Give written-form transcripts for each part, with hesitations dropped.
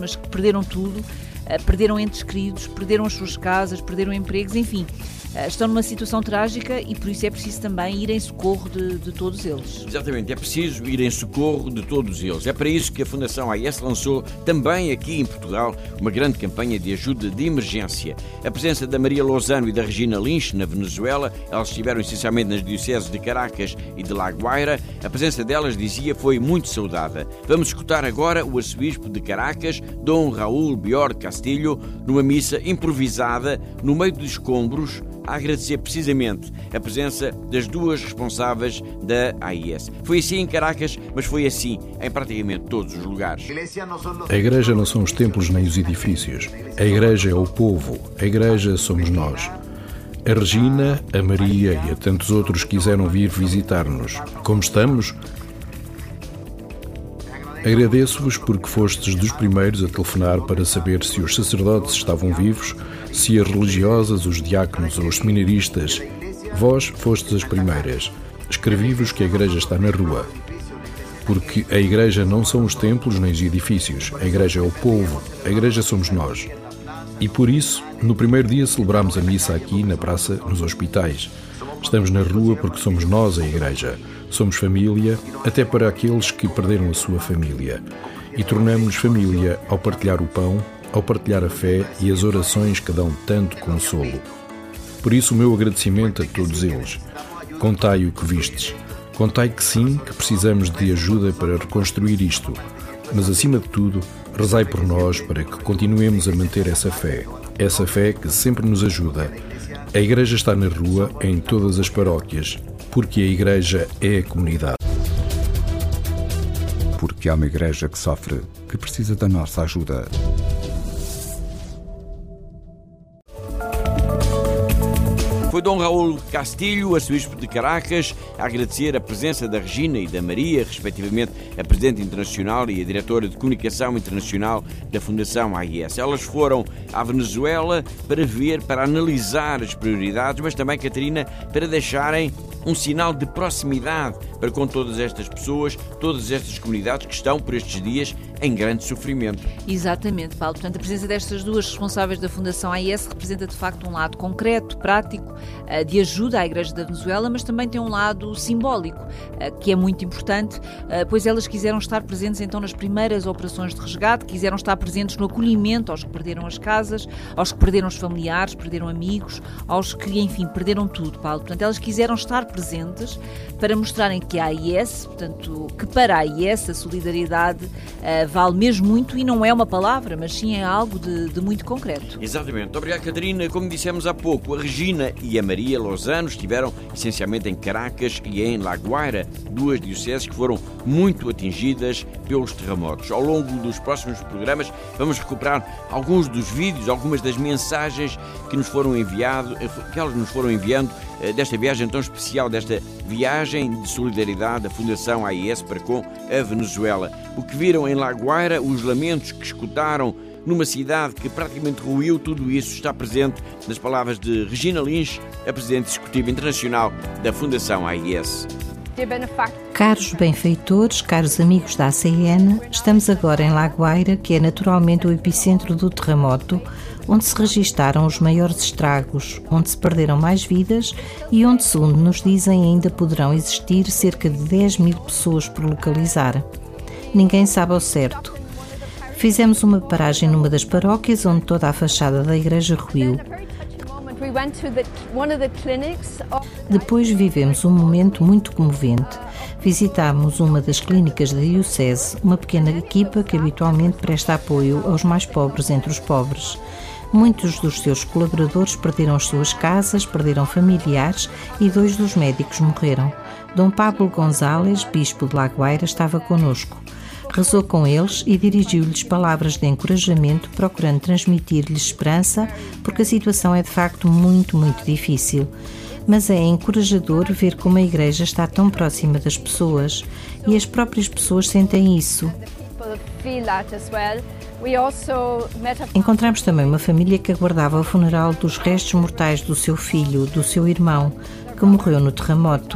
mas que perderam tudo, perderam entes queridos, perderam as suas casas, perderam empregos, enfim, estão numa situação trágica e por isso é preciso também ir em socorro de todos eles. Exatamente, é preciso ir em socorro de todos eles. É para isso que a Fundação AIS lançou também aqui em Portugal uma grande campanha de ajuda de emergência. A presença da Maria Lozano e da Regina Lynch na Venezuela, elas estiveram essencialmente nas dioceses de Caracas e de La Guaira, a presença delas, dizia, foi muito saudada. Vamos escutar agora o arcebispo de Caracas, Dom Raul Bior Castilho, numa missa improvisada no meio dos escombros, a agradecer precisamente a presença das duas responsáveis da AIS. Foi assim em Caracas, mas foi assim em praticamente todos os lugares. A igreja não são os templos nem os edifícios. A igreja é o povo. A igreja somos nós. A Regina, a Maria e a tantos outros quiseram vir visitar-nos. Como estamos? Agradeço-vos porque fostes dos primeiros a telefonar para saber se os sacerdotes estavam vivos, se as religiosas, os diáconos ou os seminaristas. Vós fostes as primeiras. Escrevi-vos que a igreja está na rua. Porque a igreja não são os templos nem os edifícios. A igreja é o povo. A igreja somos nós. E por isso, no primeiro dia celebramos a missa aqui na praça, nos hospitais. Estamos na rua porque somos nós a igreja. Somos família, até para aqueles que perderam a sua família. E tornamos-nos família ao partilhar o pão, ao partilhar a fé e as orações que dão tanto consolo. Por isso o meu agradecimento a todos eles. Contai o que vistes. Contai que sim, que precisamos de ajuda para reconstruir isto. Mas acima de tudo, rezai por nós para que continuemos a manter essa fé que sempre nos ajuda. A igreja está na rua, em todas as paróquias, porque a igreja é a comunidade. Porque há uma igreja que sofre, que precisa da nossa ajuda. Foi Dom Raul Castilho, arcebispo de Caracas, a agradecer a presença da Regina e da Maria, respectivamente a presidente internacional e a diretora de comunicação internacional da Fundação AIS. Elas foram à Venezuela para analisar as prioridades, mas também, Catarina, para deixarem um sinal de proximidade para com todas estas pessoas, todas estas comunidades que estão por estes dias em grande sofrimento. Exatamente, Paulo. Portanto, a presença destas duas responsáveis da Fundação AIS representa de facto um lado concreto, prático, de ajuda à Igreja da Venezuela, mas também tem um lado simbólico, que é muito importante, pois elas quiseram estar presentes então nas primeiras operações de resgate, quiseram estar presentes no acolhimento aos que perderam as casas, aos que perderam os familiares, perderam amigos, aos que, enfim, perderam tudo, Paulo. Portanto, elas quiseram estar presentes para mostrarem que a AIS, portanto, que para a AIS a solidariedade vale mesmo muito e não é uma palavra, mas sim é algo de muito concreto. Exatamente. Obrigado, Catarina. Como dissemos há pouco, a Regina e a Maria Lozano estiveram essencialmente em Caracas e em La Guaira, duas dioceses que foram muito atingidas pelos terremotos. Ao longo dos próximos programas vamos recuperar alguns dos vídeos, algumas das mensagens que nos foram enviando, que elas nos foram enviando desta viagem tão especial, desta viagem de solidariedade da Fundação AIS para com a Venezuela. O que viram em La Guaira, os lamentos que escutaram numa cidade que praticamente ruiu, tudo isso está presente nas palavras de Regina Lynch, a Presidente Executiva Internacional da Fundação AIS. Caros benfeitores, caros amigos da ACN, estamos agora em La Guaira, que é naturalmente o epicentro do terremoto, onde se registaram os maiores estragos, onde se perderam mais vidas e onde, segundo nos dizem, ainda poderão existir cerca de 10.000 pessoas por localizar. Ninguém sabe ao certo. Fizemos uma paragem numa das paróquias onde toda a fachada da igreja ruiu. Depois vivemos um momento muito comovente. Visitámos uma das clínicas da diocese, uma pequena equipa que habitualmente presta apoio aos mais pobres entre os pobres. Muitos dos seus colaboradores perderam as suas casas, perderam familiares e 2 dos médicos morreram. Dom Pablo González, bispo de La Guaira, estava connosco. Rezou com eles e dirigiu-lhes palavras de encorajamento, procurando transmitir-lhes esperança, porque a situação é de facto muito, muito difícil. Mas é encorajador ver como a Igreja está tão próxima das pessoas e as próprias pessoas sentem isso. Encontramos também uma família que aguardava o funeral dos restos mortais do seu filho, do seu irmão, que morreu no terremoto.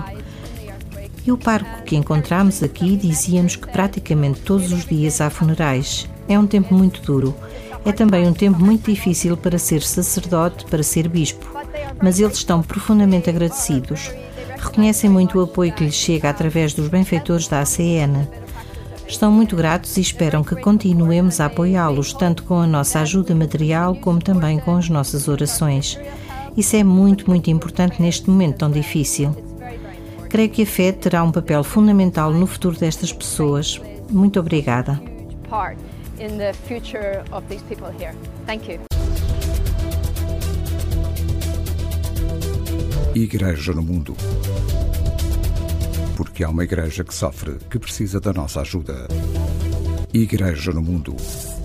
E o pároco que encontramos aqui dizia-nos que praticamente todos os dias há funerais. É um tempo muito duro. É também um tempo muito difícil para ser sacerdote, para ser bispo. Mas eles estão profundamente agradecidos. Reconhecem muito o apoio que lhes chega através dos benfeitores da ACN. Estão muito gratos e esperam que continuemos a apoiá-los, tanto com a nossa ajuda material como também com as nossas orações. Isso é muito, muito importante neste momento tão difícil. Creio que a fé terá um papel fundamental no futuro destas pessoas. Muito obrigada. Igreja no mundo. Porque há uma igreja que sofre, que precisa da nossa ajuda. Igreja no mundo.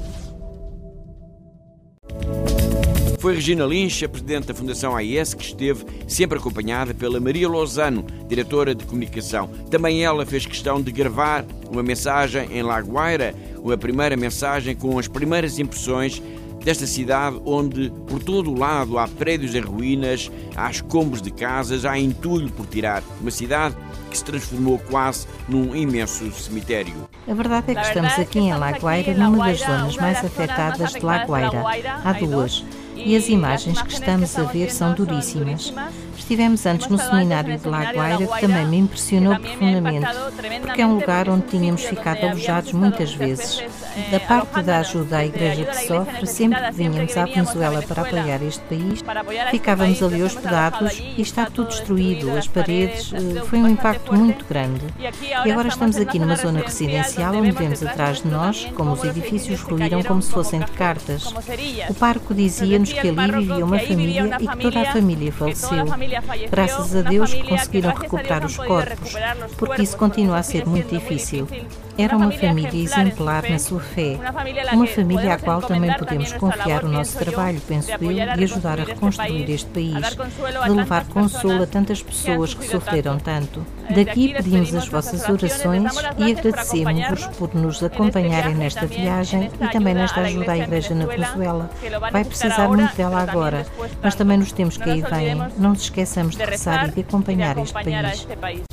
Foi Regina Lins, a presidente da Fundação AIS, que esteve sempre acompanhada pela Maria Lozano, diretora de comunicação. Também ela fez questão de gravar uma mensagem em La Guaira, uma primeira mensagem com as primeiras impressões desta cidade onde, por todo o lado, há prédios em ruínas, há escombros de casas, há entulho por tirar. Uma cidade que se transformou quase num imenso cemitério. A verdade é que estamos aqui em La Guaira, numa das zonas mais afetadas de La Guaira. Há duas. E as imagens que estamos a ver são duríssimas. Estivemos antes no seminário de La Guaira, que também me impressionou profundamente, porque é um lugar onde tínhamos ficado alojados muitas vezes. Da parte da ajuda à Igreja que sofre, sempre que vinhamos à Venezuela para apoiar este país, ficávamos ali hospedados e está tudo destruído, as paredes, foi um impacto muito grande. E agora estamos aqui numa zona residencial onde vemos atrás de nós como os edifícios ruíram como se fossem de cartas. O parco dizia-nos que ali vivia uma família e que toda a família faleceu. Graças a Deus que conseguiram recuperar os corpos, porque isso continua a ser muito difícil. Era uma família exemplar na sua fé, uma família à qual também podemos confiar o nosso trabalho, penso eu, de ajudar a reconstruir este país, de levar consolo a tantas pessoas que sofreram tanto. Daqui pedimos as vossas orações e agradecemos-vos por nos acompanharem nesta viagem e também nesta ajuda à Igreja na Venezuela. Vai precisar muito dela agora, mas também nos tempos que aí vêm, não nos esqueçamos de rezar e de acompanhar este país.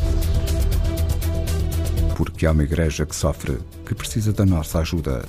Porque há uma igreja que sofre, que precisa da nossa ajuda.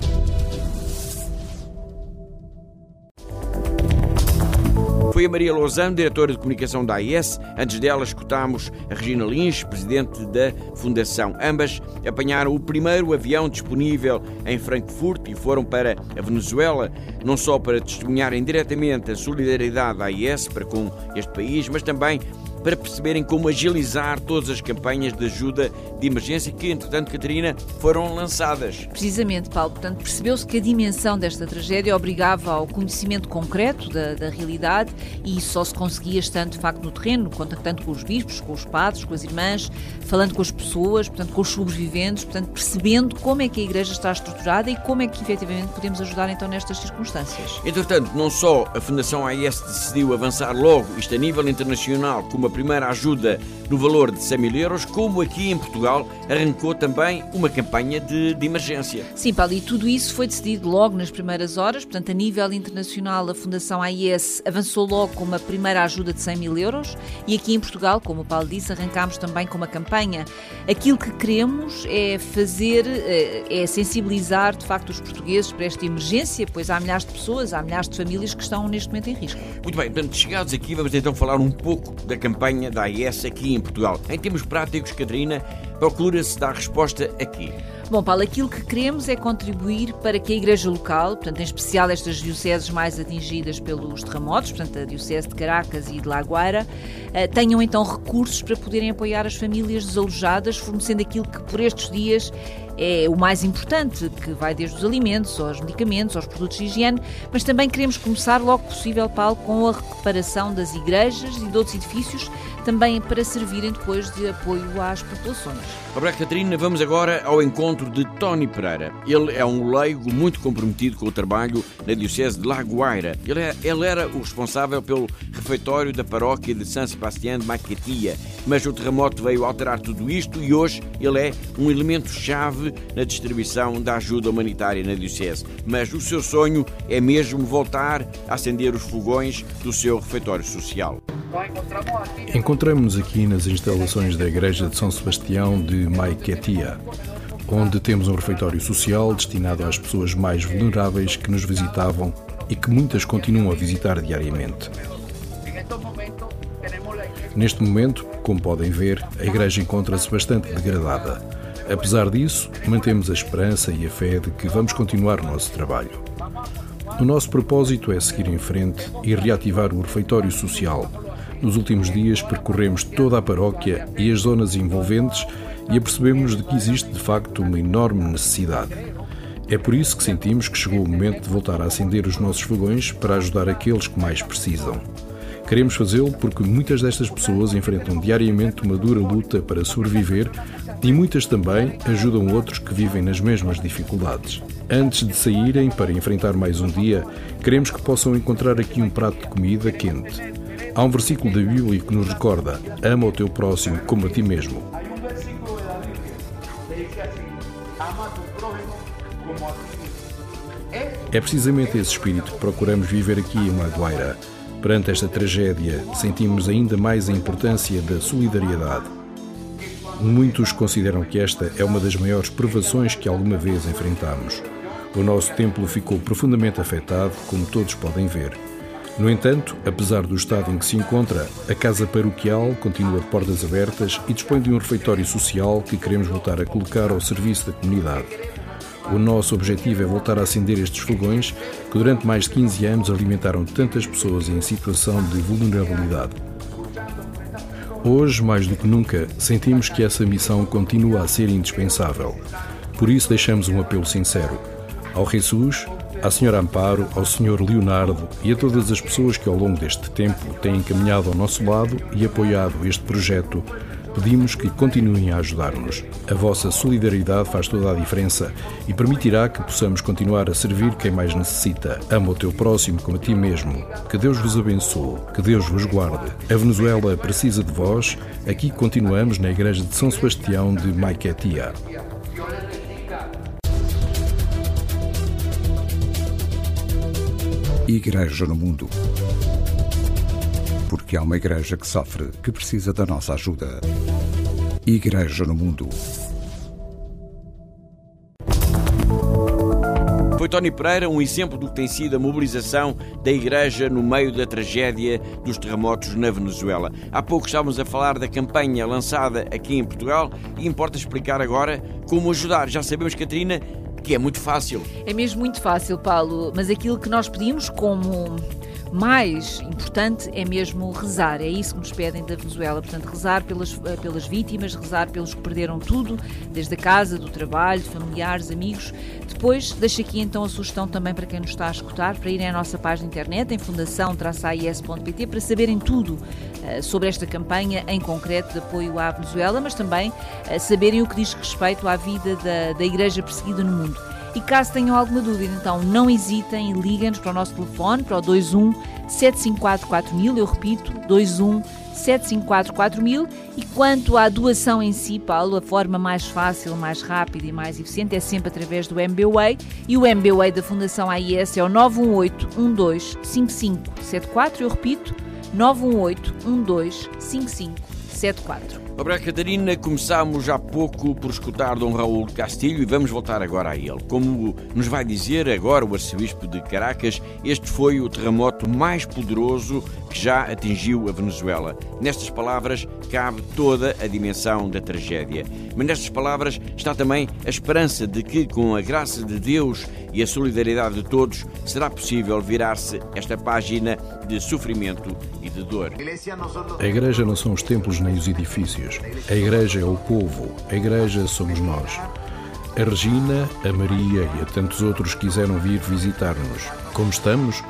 Foi a Maria Lozano, diretora de comunicação da AIS. Antes dela, escutámos a Regina Lins, presidente da Fundação. Ambas apanharam o primeiro avião disponível em Frankfurt e foram para a Venezuela, não só para testemunharem diretamente a solidariedade da AIS para com este país, mas também para perceberem como agilizar todas as campanhas de ajuda de emergência que, entretanto, Catarina, foram lançadas. Precisamente, Paulo. Portanto, percebeu-se que a dimensão desta tragédia obrigava ao conhecimento concreto da realidade e isso só se conseguia estando, de facto, no terreno, contactando com os bispos, com os padres, com as irmãs, falando com as pessoas, portanto, com os sobreviventes, portanto, percebendo como é que a Igreja está estruturada e como é que, efetivamente, podemos ajudar, então, nestas circunstâncias. Entretanto, não só a Fundação AIS decidiu avançar logo, isto a nível internacional, como a primeira ajuda no valor de 100 mil euros, como aqui em Portugal arrancou também uma campanha de emergência. Sim, Paulo, e tudo isso foi decidido logo nas primeiras horas, portanto, a nível internacional, a Fundação AIS avançou logo com uma primeira ajuda de 100 mil euros e aqui em Portugal, como o Paulo disse, arrancámos também com uma campanha. Aquilo que queremos é fazer, é sensibilizar, de facto, os portugueses para esta emergência, pois há milhares de pessoas, há milhares de famílias que estão neste momento em risco. Muito bem, portanto, chegados aqui, vamos então falar um pouco da campanha da AIS aqui em Portugal. Em termos práticos, Catarina, procura-se dar resposta aqui. Bom, Paulo, aquilo que queremos é contribuir para que a Igreja local, portanto, em especial estas dioceses mais atingidas pelos terremotos, portanto, a Diocese de Caracas e de La Guaira, tenham então recursos para poderem apoiar as famílias desalojadas, fornecendo aquilo que por estes dias é o mais importante, que vai desde os alimentos, aos medicamentos, aos produtos de higiene, mas também queremos começar logo possível, Paulo, com a reparação das igrejas e de outros edifícios, também para servirem depois de apoio às populações. Obrigado, Catarina. Vamos agora ao encontro de Tony Pereira. Ele é um leigo muito comprometido com o trabalho na Diocese de La Guaira. Ele era o responsável pelo refeitório da paróquia de San Sebastián de Maiquetía, mas o terremoto veio alterar tudo isto e hoje ele é um elemento-chave na distribuição da ajuda humanitária na Diocese. Mas o seu sonho é mesmo voltar a acender os fogões do seu refeitório social. Encontramos-nos aqui nas instalações da Igreja de São Sebastião de Maiquetía. onde temos um refeitório social destinado às pessoas mais vulneráveis que nos visitavam e que muitas continuam a visitar diariamente. Neste momento, como podem ver, a igreja encontra-se bastante degradada. Apesar disso, mantemos a esperança e a fé de que vamos continuar o nosso trabalho. O nosso propósito é seguir em frente e reativar o refeitório social. Nos últimos dias percorremos toda a paróquia e as zonas envolventes e apercebemos de que existe de facto uma enorme necessidade. É por isso que sentimos que chegou o momento de voltar a acender os nossos fogões para ajudar aqueles que mais precisam. Queremos fazê-lo porque muitas destas pessoas enfrentam diariamente uma dura luta para sobreviver e muitas também ajudam outros que vivem nas mesmas dificuldades. Antes de saírem para enfrentar mais um dia, queremos que possam encontrar aqui um prato de comida quente. Há um versículo da Bíblia que nos recorda: ama o teu próximo como a ti mesmo. É precisamente esse espírito que procuramos viver aqui em La Guaira. Perante esta tragédia, sentimos ainda mais a importância da solidariedade. Muitos consideram que esta é uma das maiores provações que alguma vez enfrentamos. O nosso templo ficou profundamente afetado, como todos podem ver. No entanto, apesar do estado em que se encontra, a Casa Paroquial continua de portas abertas e dispõe de um refeitório social que queremos voltar a colocar ao serviço da comunidade. O nosso objetivo é voltar a acender estes fogões que durante mais de 15 anos alimentaram tantas pessoas em situação de vulnerabilidade. Hoje, mais do que nunca, sentimos que essa missão continua a ser indispensável. Por isso deixamos um apelo sincero ao Jesus, à Senhora Amparo, ao Sr. Leonardo e a todas as pessoas que ao longo deste tempo têm caminhado ao nosso lado e apoiado este projeto. Pedimos que continuem a ajudar-nos. A vossa solidariedade faz toda a diferença e permitirá que possamos continuar a servir quem mais necessita. Ama o teu próximo como a ti mesmo. Que Deus vos abençoe. Que Deus vos guarde. A Venezuela precisa de vós. Aqui continuamos na Igreja de São Sebastião de Maiquetía. Igreja no mundo. Porque há uma igreja que sofre, que precisa da nossa ajuda. Igreja no mundo. Foi Tony Pereira um exemplo do que tem sido a mobilização da Igreja no meio da tragédia dos terremotos na Venezuela. Há pouco estávamos a falar da campanha lançada aqui em Portugal e importa explicar agora como ajudar. Já sabemos, Catarina, que é muito fácil. É mesmo muito fácil, Paulo, mas aquilo que nós pedimos como mais importante é mesmo rezar. É isso que nos pedem da Venezuela. Portanto, rezar pelas vítimas, rezar pelos que perderam tudo, desde a casa, do trabalho, familiares, amigos. Depois, deixo aqui então a sugestão também para quem nos está a escutar, para irem à nossa página de internet, em fundação-ais.pt, para saberem tudo sobre esta campanha em concreto de apoio à Venezuela, mas também saberem o que diz respeito à vida da Igreja perseguida no mundo. E caso tenham alguma dúvida, então não hesitem e liguem-nos para o nosso telefone, para o 21 754 4000, eu repito, 21 754 4000. E quanto à doação em si, Paulo, a forma mais fácil, mais rápida e mais eficiente é sempre através do MBWay, e o MBWay da Fundação AIS é o 918-125574, eu repito, 918-125574. Obrigado, Catarina. Começámos há pouco por escutar Dom Raul Castilho e vamos voltar agora a ele. Como nos vai dizer agora o arcebispo de Caracas, este foi o terremoto mais poderoso que já atingiu a Venezuela. Nestas palavras cabe toda a dimensão da tragédia. Mas nestas palavras está também a esperança de que, com a graça de Deus e a solidariedade de todos, será possível virar-se esta página de sofrimento e de dor. A Igreja não são os templos nem os edifícios. A Igreja é o povo. A Igreja somos nós. A Regina, a Maria e a tantos outros quiseram vir visitar-nos. Como estamos?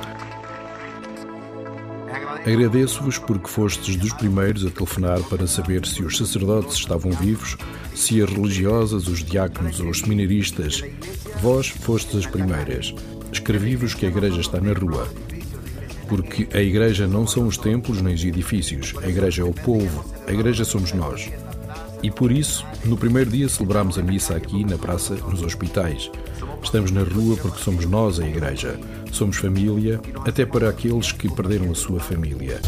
Agradeço-vos porque fostes dos primeiros a telefonar para saber se os sacerdotes estavam vivos, se as religiosas, os diáconos ou os seminaristas. Vós fostes as primeiras. Escrevi-vos que a Igreja está na rua. Porque a Igreja não são os templos nem os edifícios. A Igreja é o povo. A Igreja somos nós. E por isso, no primeiro dia celebramos a missa aqui na praça, nos hospitais. Estamos na rua porque somos nós a Igreja. Somos família, até para aqueles que perderam a sua família.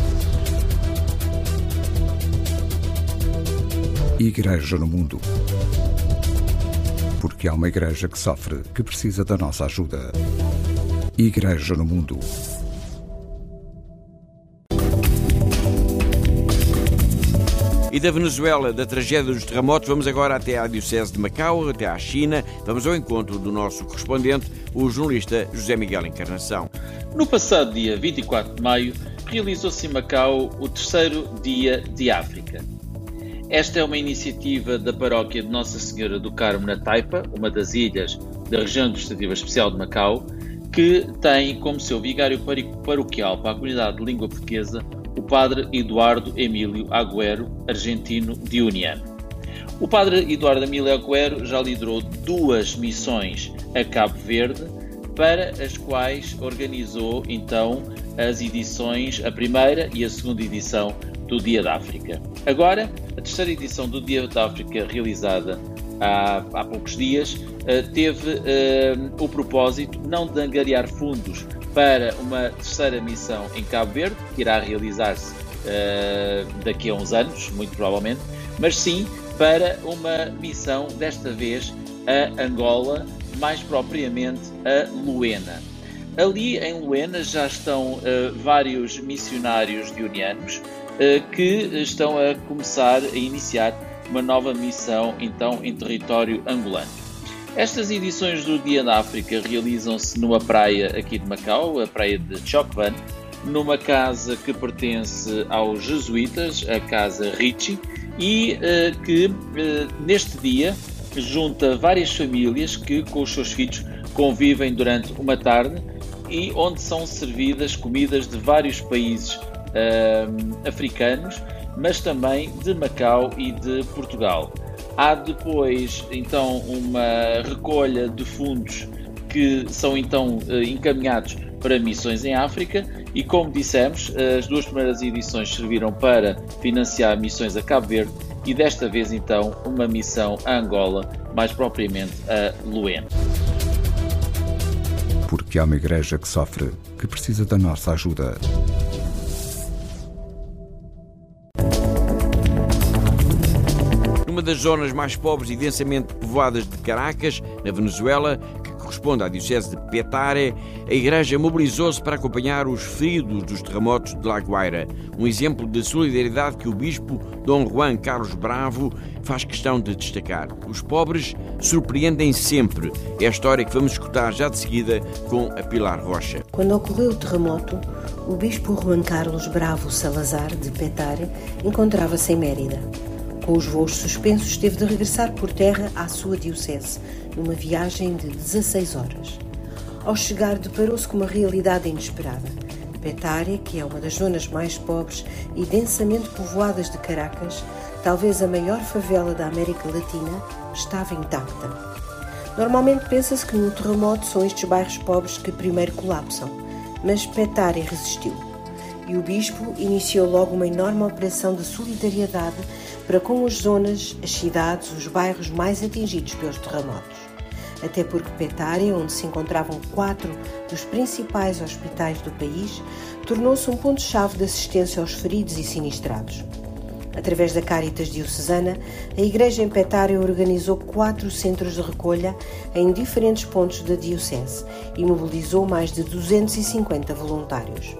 Igreja no mundo. Porque há uma igreja que sofre, que precisa da nossa ajuda. Igreja no Mundo. E da Venezuela, da tragédia dos terremotos, vamos agora até à Diocese de Macau, até à China. Vamos ao encontro do nosso correspondente, o jornalista José Miguel Encarnação. No passado dia 24 de maio, realizou-se em Macau o terceiro Dia de África. Esta é uma iniciativa da paróquia de Nossa Senhora do Carmo na Taipa, uma das ilhas da região administrativa especial de Macau, que tem como seu vigário paroquial para a comunidade de língua portuguesa o padre Eduardo Emílio Agüero, argentino de União. O padre Eduardo Emílio Agüero já liderou 2 missões a Cabo Verde, para as quais organizou então as edições, a primeira e a segunda edição do Dia da África. Agora, a terceira edição do Dia da África, realizada há poucos dias, teve o propósito não de angariar fundos para uma terceira missão em Cabo Verde, que irá realizar-se daqui a uns anos, muito provavelmente, mas sim para uma missão, desta vez, a Angola, mais propriamente a Luena. Ali em Luena já estão vários missionários dionianos que estão a começar a iniciar uma nova missão então em território angolano. Estas edições do Dia da África realizam-se numa praia aqui de Macau, a praia de Chokvan, numa casa que pertence aos jesuítas, a Casa Ricci, e que neste dia junta várias famílias que com os seus filhos convivem durante uma tarde e onde são servidas comidas de vários países africanos, mas também de Macau e de Portugal. Há depois então uma recolha de fundos que são então encaminhados para missões em África e, como dissemos, as 2 primeiras edições serviram para financiar missões a Cabo Verde e desta vez então uma missão a Angola, mais propriamente a Luena. Porque há uma igreja que sofre, que precisa da nossa ajuda. Numa das zonas mais pobres e densamente povoadas de Caracas, na Venezuela, que corresponde à Diocese de Petare, a Igreja mobilizou-se para acompanhar os feridos dos terremotos de La Guaira. Um exemplo de solidariedade que o Bispo Dom Juan Carlos Bravo faz questão de destacar. Os pobres surpreendem sempre. É a história que vamos escutar já de seguida com a Pilar Rocha. Quando ocorreu o terremoto, o Bispo Juan Carlos Bravo Salazar, de Petare, encontrava-se em Mérida. Com os voos suspensos, teve de regressar por terra à sua diocese, numa viagem de 16 horas. Ao chegar, deparou-se com uma realidade inesperada. Petare, que é uma das zonas mais pobres e densamente povoadas de Caracas, talvez a maior favela da América Latina, estava intacta. Normalmente pensa-se que no terremoto são estes bairros pobres que primeiro colapsam, mas Petare resistiu. E o Bispo iniciou logo uma enorme operação de solidariedade para com as zonas, as cidades, os bairros mais atingidos pelos terremotos. Até porque Petare, onde se encontravam 4 dos principais hospitais do país, tornou-se um ponto-chave de assistência aos feridos e sinistrados. Através da Caritas Diocesana, a Igreja em Petare organizou 4 centros de recolha em diferentes pontos da Diocese e mobilizou mais de 250 voluntários.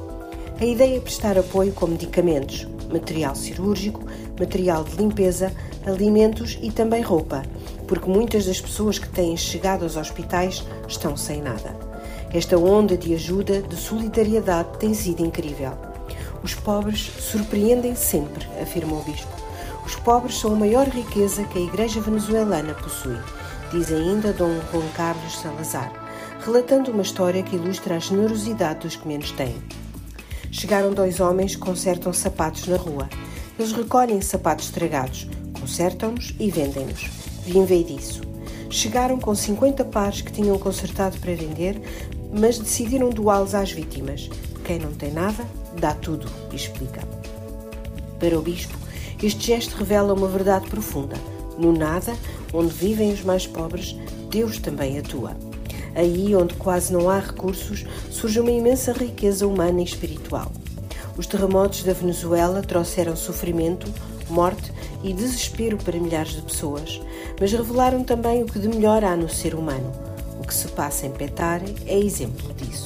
A ideia é prestar apoio com medicamentos, material cirúrgico, material de limpeza, alimentos e também roupa, porque muitas das pessoas que têm chegado aos hospitais estão sem nada. Esta onda de ajuda, de solidariedade, tem sido incrível. Os pobres surpreendem sempre, afirma o Bispo. Os pobres são a maior riqueza que a Igreja venezuelana possui, diz ainda Dom Juan Carlos Salazar, relatando uma história que ilustra a generosidade dos que menos têm. Chegaram 2 homens que consertam sapatos na rua. Eles recolhem sapatos estragados, consertam-nos e vendem-nos. Vivem disso. Chegaram com 50 pares que tinham consertado para vender, mas decidiram doá-los às vítimas. Quem não tem nada, dá tudo, explica. Para o Bispo, este gesto revela uma verdade profunda. No nada, onde vivem os mais pobres, Deus também atua. Aí, onde quase não há recursos, surge uma imensa riqueza humana e espiritual. Os terremotos da Venezuela trouxeram sofrimento, morte e desespero para milhares de pessoas, mas revelaram também o que de melhor há no ser humano. O que se passa em Petare é exemplo disso.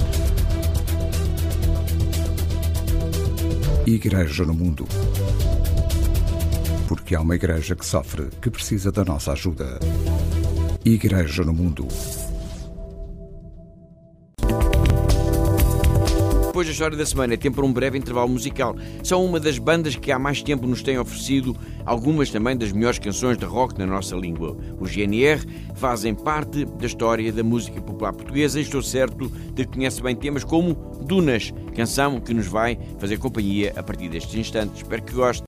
Igreja no mundo. Porque há uma igreja que sofre, que precisa da nossa ajuda. Igreja no mundo. Depois da história da semana é tempo para um breve intervalo musical. São uma das bandas que há mais tempo nos têm oferecido algumas também das melhores canções de rock na nossa língua. Os GNR fazem parte da história da música popular portuguesa e estou certo de que conhece bem temas como Dunas, canção que nos vai fazer companhia a partir destes instantes. Espero que goste.